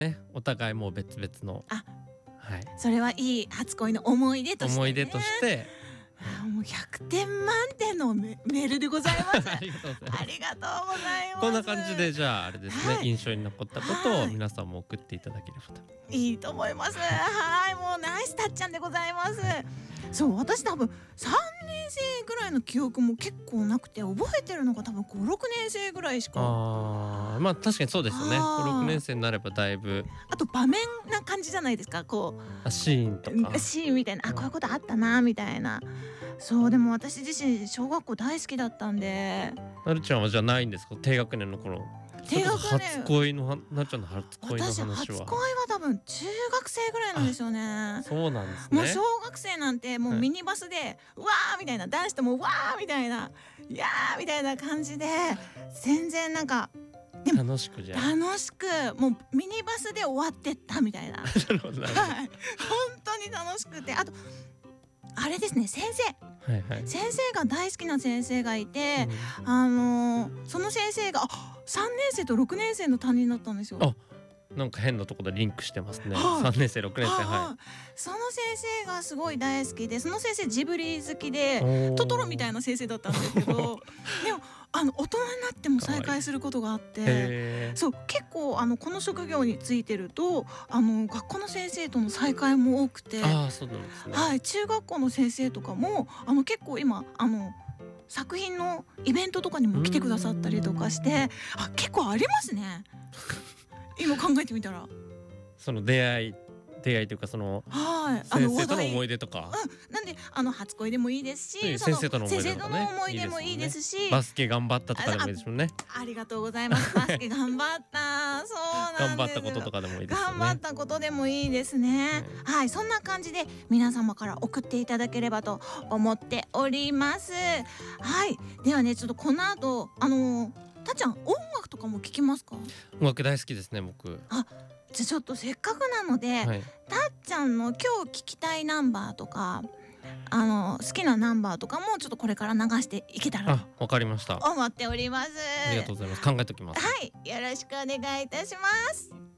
ね、お互いもう別々の、 あ、 はい、 それはいい初恋の思い出として、ね、 思い出としてもう100点満点のメールでございますありがとうございます。 ありがとうございます。 こんな感じでじゃああれですね、 はい、 印象に残ったことを皆さんも送っていただければと。 いいと思います。はい、もうナイスたっちゃんでございます。そう私多分3年生ぐらいの記憶も結構なくて、覚えてるのが多分5、6年生ぐらいしか。 まあ確かにそうですよね。5、6年生になればだいぶ、 あと場面な感じじゃないですか、こうシーンとかシーンみたいな、あ、こういうことあったなみたいな。そうでも私自身小学校大好きだったんで。 なるちゃんはじゃあないんですか、低学年の頃。 低学年、 初恋のなるちゃんの初恋の話は。 私初恋は多分中学生ぐらいなんですよね。 そうなんですね。 もう小学生なんてもうミニバスで、うわーみたいな、男子ともうわーみたいな、いやーみたいな感じで、全然なんかでも楽しくじゃあ楽しくもうミニバスで終わってったみたいななるほどなるほど。 はい、本当に楽しくて、あとあれですね、先生、 はいはい。 先生が大好きな先生がいて、その先生が3年生と6年生の担任だったんですよ。 あ、なんか変なところでリンクしてますね。 はい 3年生6年生、はその先生がすごい大好きで、その先生ジブリ好きでい。 トトロみたいな先生だったんですけどでも大人になっても再会することがあって、 へー、 そう結構この職業についてると学校の先生との再会も多くて、 ああそうなんですね。 はい、中学校の先生とかも結構今作品のイベントとかにも来てくださったりとかして、結構ありますね今考えてみたら。 その出会いというか、そのはい、 先生との話題思い出とか、 なんで初恋でもいいですし、 先生との思い出とかね、 先生との思い出もいいですし、 バスケ頑張ったとかでもいいですもんね。 ありがとうございます。バスケ頑張った、そうなんです。 頑張ったこととかでもいいですよね。 頑張ったことでもいいですね。はい、そんな感じで皆様から送っていただければと思っております。はい、ではね、ちょっとこの後たっちゃん音楽とかも聞きますか？ 音楽大好きですね、僕。 じゃあちょっとせっかくなので、 はい、 たっちゃんの今日聞きたいナンバーとか好きなナンバーとかもちょっとこれから流していけたらわかりました。 と思っております。 ありがとうございます。考えておきます。 はい、よろしくお願いいたします。